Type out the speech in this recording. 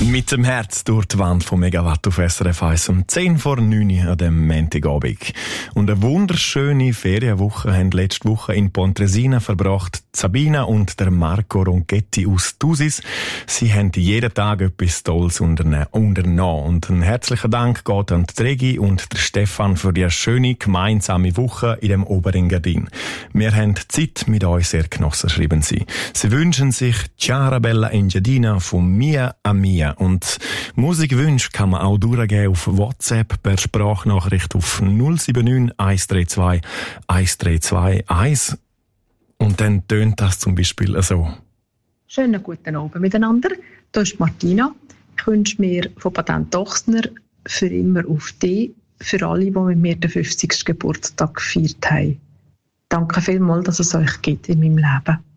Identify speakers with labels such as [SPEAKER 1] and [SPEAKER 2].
[SPEAKER 1] Mit dem Herz durch die Wand von Megawatt auf SRF 1 um 10 vor 9 Uhr an dem Montagabend. Und eine wunderschöne Ferienwoche haben letzte Woche in Pontresina verbracht Sabina und der Marco Ronchetti aus Thusis. Sie haben jeden Tag etwas Tolles unternommen. Und ein herzlicher Dank geht an die Regi und der Stefan für die schöne gemeinsame Woche in dem Oberengadin. Wir haben Zeit mit euch sehr genossen, schreiben sie. Sie wünschen sich Ciao Bella Engadina von Mia a Mia. Und Musikwünsche kann man auch durchgeben auf WhatsApp per Sprachnachricht auf 079 132 132 1. Und dann tönt das zum Beispiel so.
[SPEAKER 2] Schönen guten Abend miteinander. Hier ist Martina. Ich wünsche mir von Patent Ochsner für immer auf dich, für alle, die mit mir den 50. Geburtstag gefeiert haben. Danke vielmals, dass es euch gibt in meinem Leben.